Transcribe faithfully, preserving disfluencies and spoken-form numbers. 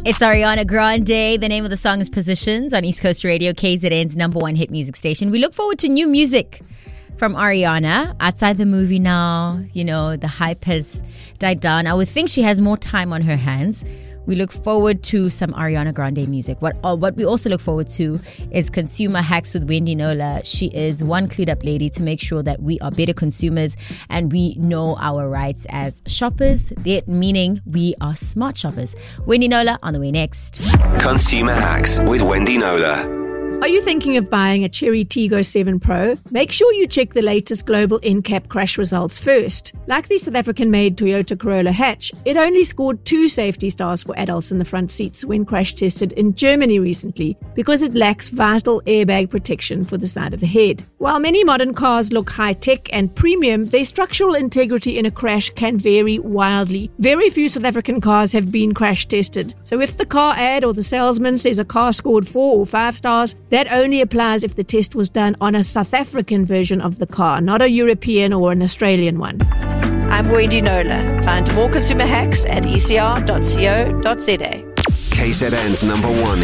It's Ariana Grande. The name of the song is Positions on East Coast Radio, K Z N's number one hit music station. We look forward to new music from Ariana. Outside the movie now, you know, the hype has died down. I would think she has more time on her hands. We look forward to some Ariana Grande music. What uh, what we also look forward to is Consumer Hacks with Wendy Nola. She is one clued up lady to make sure that we are better consumers and we know our rights as shoppers, that meaning we are smart shoppers. Wendy Nola on the way next. Consumer Hacks with Wendy Nola. Are you thinking of buying a Chery Tiggo seven Pro? Make sure you check the latest global N C A P crash results first. Like the South African-made Toyota Corolla hatch, it only scored two safety stars for adults in the front seats when crash tested in Germany recently because it lacks vital airbag protection for the side of the head. While many modern cars look high-tech and premium, their structural integrity in a crash can vary wildly. Very few South African cars have been crash tested. So if the car ad or the salesman says a car scored four or five stars, that only applies if the test was done on a South African version of the car, not a European or an Australian one. I'm Wendy Nola. Find more consumer hacks at e c r dot co dot z a. K Z N's number one